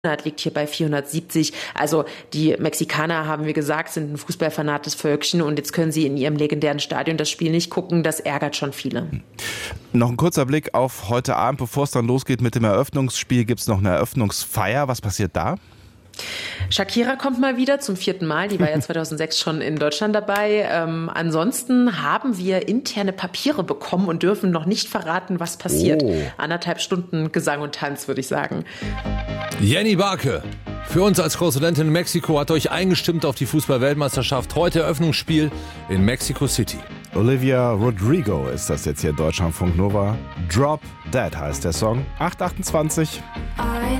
liegt hier bei 470. Also die Mexikaner, haben wir gesagt, sind ein fußballfanatisches Völkchen und jetzt können sie in ihrem legendären Stadion das Spiel nicht gucken. Das ärgert schon viele. Noch ein kurzer Blick auf heute Abend, bevor es dann losgeht mit dem Eröffnungsspiel, gibt es noch eine Eröffnungsfeier. Was passiert da? Shakira kommt mal wieder zum 4. Mal. Die war ja 2006 schon in Deutschland dabei. Ansonsten haben wir interne Papiere bekommen und dürfen noch nicht verraten, was passiert. 1,5 Stunden Gesang und Tanz, würde ich sagen. Jenny Barke, für uns als Korrespondentin in Mexiko, hat euch eingestimmt auf die Fußball-Weltmeisterschaft. Heute Eröffnungsspiel in Mexico City. Olivia Rodrigo ist das jetzt hier, Deutschlandfunk Nova. Drop Dead heißt der Song. 8:28.